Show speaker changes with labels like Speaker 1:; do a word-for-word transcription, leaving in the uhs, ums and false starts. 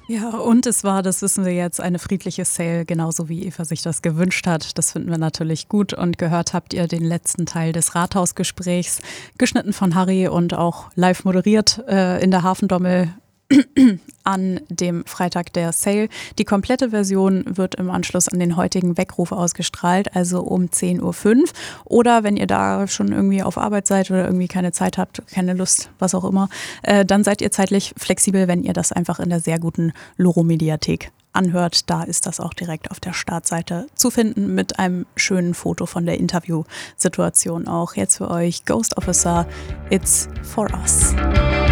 Speaker 1: Ja, und es war, das wissen wir jetzt, eine friedliche Sale, genauso wie Eva sich das gewünscht hat. Das finden wir natürlich gut und gehört habt ihr den letzten Teil des Rathausgesprächs, geschnitten von Harry und auch live moderiert äh, in der Hafendommel an dem Freitag der Sale. Die komplette Version wird im Anschluss an den heutigen Weckruf ausgestrahlt, also um zehn Uhr fünf. Oder wenn ihr da schon irgendwie auf Arbeit seid oder irgendwie keine Zeit habt, keine Lust, was auch immer, äh, dann seid ihr zeitlich flexibel, wenn ihr das einfach in der sehr guten Loro-Mediathek anhört. Da ist das auch direkt auf der Startseite zu finden mit einem schönen Foto von der Interviewsituation auch. Jetzt für euch Ghost Officer, It's For Us.